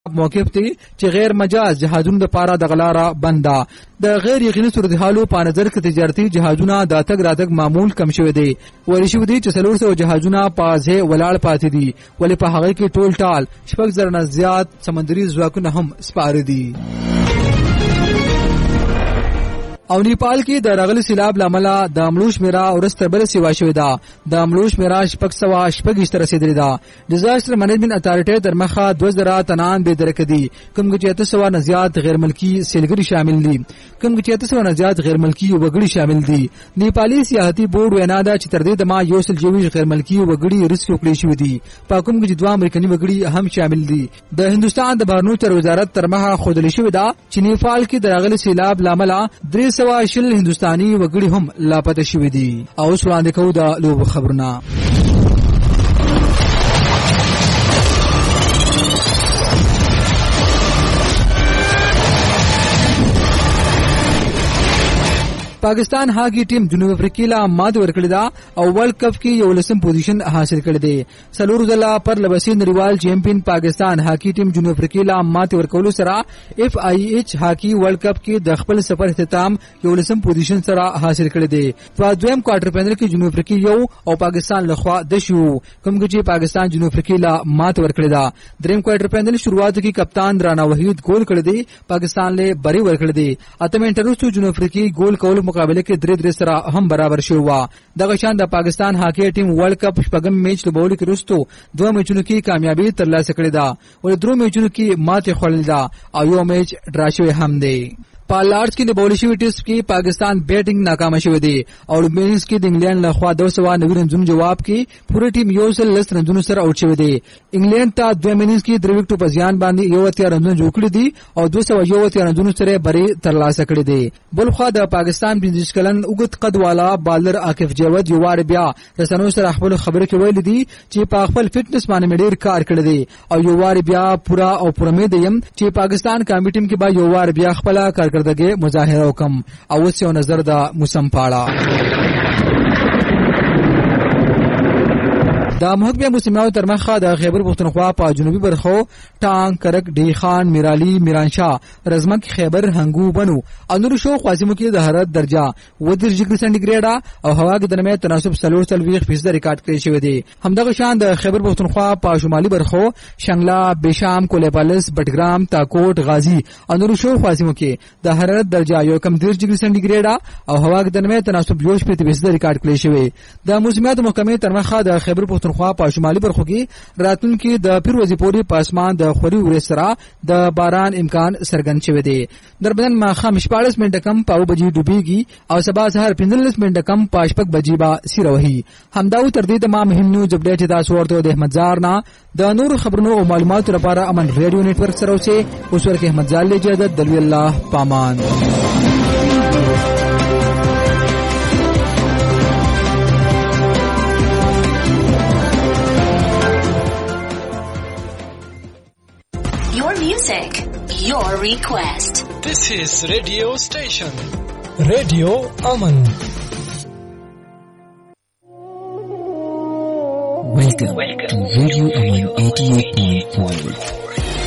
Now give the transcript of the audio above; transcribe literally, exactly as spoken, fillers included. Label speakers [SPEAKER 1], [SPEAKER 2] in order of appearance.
[SPEAKER 1] موقف دی چې غیر مجاز جهازونو د پاره د غلاره بنده د غیر یقیني صورتحالو په نظر کې تجارتي جهازونه د تګ راتګ معمول کم شوی دی ورې شو دی چې څلور سوه جهازونه پازه ولاړ پاتې دي ولې په هغه کې ټول ټال شپږ زره نه زیات سمندري ځواکونه هم سپاره دي. او نیپال کې د راغلي سیلاب لامل د مړو شمیره ورسته بل سیوا شوې ده. د مړو شمیره شپږ سوه شپږ تر رسیدلې ده. ډیزاستر منیجمنت اتارټي تر مخه دوه زره تنان به درک دي کوم چې اته سوه نه زیات غیر ملکی سیلګری شامل دي کوم چې اته سوه نه زیات غیر ملکی وګړي شامل دي. نیپالي سیاحتي بورډ وینا ده چې تر دې دمه یو سل جوړ غیر ملکی وګړي رسکو کړی شوی دي په کوم چې دوه امریکایي وګړي هم شامل دي. د هندستان د بهرنیو چارو وزارت تر مخه خودلی شوی ده چې نیپال کې د راغلي سیلاب لامل درې سوه شل هندستاني وګړي هم لاپته شوي دي. او اوس وړاندې کوو د لوبو خبرونه. پاکستان هاکی ټیم جنوب افریقا له ماته ورکړی دا او ورلد کپ کې یو لسم پوزیشن حاصل کړی دی. څلور ځله پر لبسي نړیوال چیمپیون پاکستان هاکی ټیم جنوب افریقا له ماته ورکولو سره اف آی ایچ هاکی ورلد کپ کې د خپل سفر اختتام یو لسم پوزیشن سره حاصل کړی دی. په دویم کوارټر فائنل کې جنوب افریقا یو او پاکستان لخوا د شو کوم چې پاکستان جنوب افریقا له ماته ورکړی دا. دریم کوارټر فائنل شروعات کې کپتان رانا وحید گول کړی دی پاکستان له بری ورکړی دی. اته منټ وروسته جنوب افریقا گول کول مقابله کې درې درې سره هم برابر شو و. دغه شان د پاکستان هاکی ټیم ورلد کپ شپږم میچ لوبولو کې وروسته دوه میچونو کې کامیابی ترلاسه کړې ده او درو میچونو کې ماته خوړل ده او یو میچ ډرا شوی هم دی. په لارډز کې د بولی شوی ټیسټ کې پاکستان بیټینګ ناکام شوی دی او لومبینز کې د انګلند لخوا دوه سوه نوي رنزونو جواب کې پوره ټیم یو سل لس رنزونو سره اوټ شوی دی. انګلند ته دوه مینز کې درې وکټو په ځان باندې یو اتیا رنزونه جوړ کړي دي او دوه سوه یو اتیا رنزونو سره بری ترلاسه کړي دي. بل خو د پاکستان پنځه کلن اوږد قد والا بالر عاقف جاوید یو وار بیا رسنیو سره خپل خبرې کې ویل دي چې په خپل فټنس باندې ډېر کار کړی دی او یو وار بیا پورا او پوره مې دیم چې پاکستان کامی ټیم کې به یو وار بیا خپل کارکردګي مظاهره وکم. او اوس یو نظر د موسم پاړه. د محکمه موسمیاتو تر مخه د خیبر پښتونخوا په جنوبي برخو ټانګ کرک ډیخان میرالی میرانشاه رزمک خیبر هنګو بنو انور شو خوازمو کې د حرارت درجه و درجه ګری سنټیګریډ او هوا کې د نمه تناسب څلور څلويخ فیصد ریکارډ کړی شوی دی. همدغه شان د خیبر پښتونخوا په شمالي برخو شنګلا بشام کولیپالس بټګرام تاکوټ غازی انور شو خوازمو کې د حرارت درجه یو کم درجه ګری سنټیګریډ او هوا کې د نمه تناسب یو فیصد ریکارډ کړی شوی. د موسمیاتو محکمه تر مخه د خیبر خوا په شمالي برخو کې راتلونکي د پیروزي پوري پاسمان د خوري ورې سره د باران امکان څرګند شوی دی. دربدن ماخام شپاړس منټه کم پاو بجې ډوبېږي او سبا سهار پنځلس منټه کم پاشپک بجې با سیروهي. همداو تر دې تمام مهم نو جبډه چې تاسو ورته د احمد زار نه د نور خبرونو او معلوماتو لپاره امن ریډیو نتورک سره اوسه اوس ورکه احمد زال له اجازه دلوي الله پامان.
[SPEAKER 2] Music, your request.
[SPEAKER 3] This is radio station. Radio Aman.
[SPEAKER 4] Welcome, Welcome to Radio Aman eighty-eight point four.